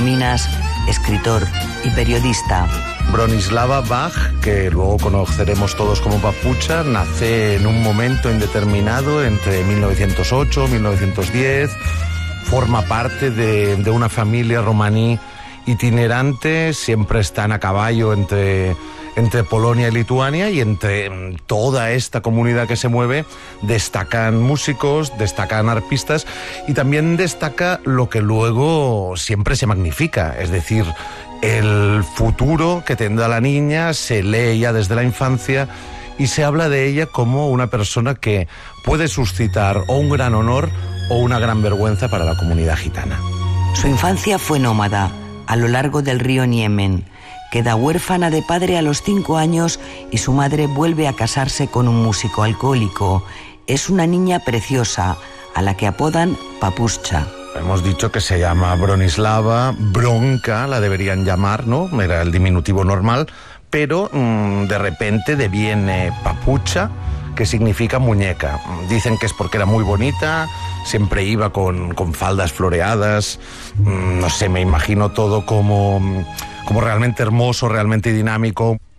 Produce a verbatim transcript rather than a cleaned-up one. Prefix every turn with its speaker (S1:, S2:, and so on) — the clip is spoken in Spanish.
S1: Corominas, escritor y periodista.
S2: Bronislava Bach, que luego conoceremos todos como Papucha, nace en un momento indeterminado entre mil novecientos ocho y mil novecientos diez. Forma parte de, de una familia romaní itinerante, siempre están a caballo entre, entre Polonia y Lituania, y entre toda esta comunidad que se mueve destacan músicos, destacan arpistas, y también destaca lo que luego siempre se magnifica, es decir, el futuro que tendrá la niña. Se lee ya desde la infancia y se habla de ella como una persona que puede suscitar o un gran honor o una gran vergüenza para la comunidad gitana.
S1: Su infancia fue nómada a lo largo del río Niemen. Queda huérfana de padre a los cinco años y su madre vuelve a casarse con un músico alcohólico. Es una niña preciosa, a la que apodan Papucha.
S2: Hemos dicho que se llama Bronislava, Bronca la deberían llamar, ¿no? Era el diminutivo normal, pero mmm, de repente deviene Papucha, que significa muñeca. Dicen que es porque era muy bonita, siempre iba con, con faldas floreadas, mmm, no sé, me imagino todo como, como realmente hermoso, realmente dinámico.